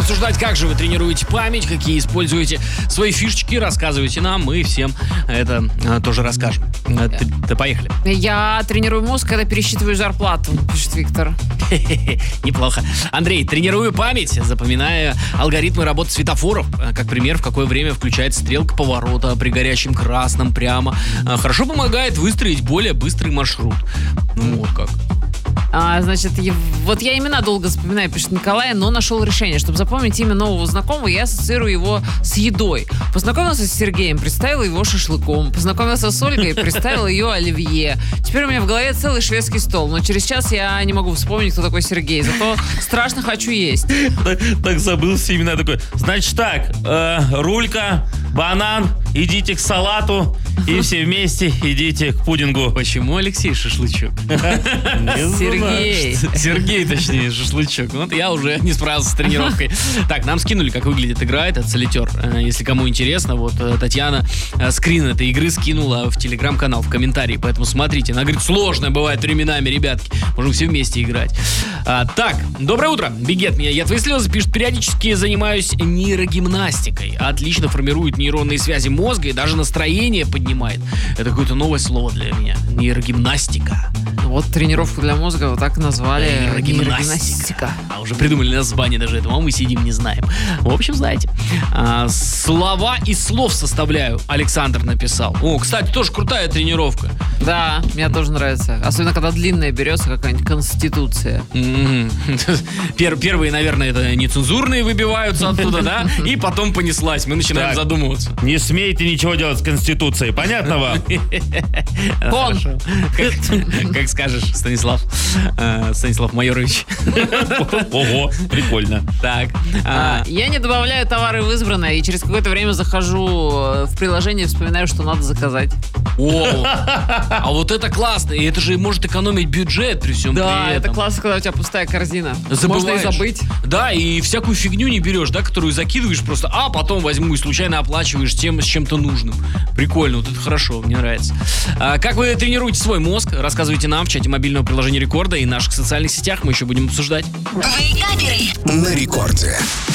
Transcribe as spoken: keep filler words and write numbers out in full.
обсуждать, как же вы тренируете память, какие используете свои фишечки, рассказывайте нам, мы всем это а, тоже расскажем. А, ты, ты, поехали. Я тренирую мозг, когда пересчитываю зарплату, пишет Виктор. Неплохо. Андрей, тренирую память, запоминая алгоритмы работы светофоров. Как пример, в какое время включается стрелка поворота при горящем красном прямо. Хорошо помогает выстроить более быстрый маршрут. Ну вот как. А, значит, я, вот я имена долго запоминаю, пишет Николай, но нашел решение. Чтобы запомнить имя нового знакомого, я ассоциирую его с едой. Познакомился с Сергеем, представил его шашлыком. Познакомился с Ольгой, представил ее оливье. Теперь у меня в голове целый шведский стол, но через час я не могу вспомнить, кто такой Сергей. Зато страшно хочу есть. Так, так забыл все имена такой. Значит так, э, рулька, банан, идите к салату и все вместе идите к пудингу. Почему Алексей шашлычок? Сергей. Сергей, точнее, шашлычок. Вот я уже не справился с тренировкой. Так, нам скинули, как выглядит игра, этот солитер. Если кому интересно, вот Татьяна скрин этой игры скинула в телеграм-канал, в комментарии. Поэтому смотрите. Она говорит, сложно бывает временами, ребятки. Можем все вместе играть. А, так, доброе утро. Бегет меня. Я твои слезы пишет. Периодически занимаюсь нейрогимнастикой. Отлично формирует нейронные связи мозга и даже настроение поднимает. Это какое-то новое слово для меня. Нейрогимнастика. Вот тренировку для мозга вот так назвали. Нейрогимнастика. Нейрогимнастика. А уже придумали название даже этого, а мы сидим, не знаем. В общем, знаете. А, слова из слов составляю, Александр написал. О, кстати, тоже крутая тренировка. Да, мне тоже нравится. Особенно, когда длинная берется какая-нибудь конституция. Пер- первые, наверное, это нецензурные выбиваются оттуда, да? И потом понеслась. Мы начинаем Так. задумываться. Не смейте ничего делать с Конституцией, понятно вам? Вон! Как, как скажешь, Станислав. Э, Станислав Майорович. Ого, прикольно. Так. А, а, я не добавляю товары в избранное, и через какое-то время захожу в приложение и вспоминаю, что надо заказать. О, а вот это классно. И это же может экономить бюджет при всем Да, при это этом. классно, когда у тебя пустая корзина. Забываешь. Можно и забыть. Да, и всякую фигню не берешь, да, которую закидываешь просто, а потом возьму и случайно оплачиваешь тем, с чем-то нужным. Прикольно, вот это хорошо, мне нравится. А, как вы тренируете свой мозг? Рассказывайте нам в чате мобильного приложения Рекорда и наших социальных сетях. Мы еще будем обсуждать. Вейкаперы на рекорде.